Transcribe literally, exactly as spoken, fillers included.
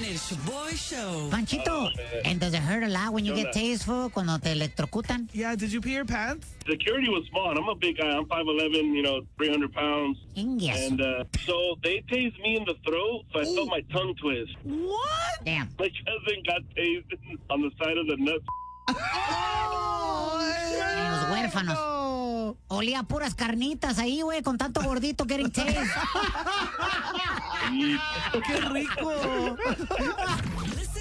el Boy Show. Panchito, and does it hurt a lot when you get tased, fool, cuando te electrocutan? Yeah, did you pee your pants? Security was small, and I'm a big guy. I'm five eleven, you know, three hundred pounds. Ingas. And uh, so they tased me in the throat, so I Ooh. felt my tongue twist. What? Damn. My cousin got tased on the side of the nuts. Oh, En los huérfanos. no. Olía puras carnitas ahí, güey, con tanto gordito getting tased. ¡Qué rico!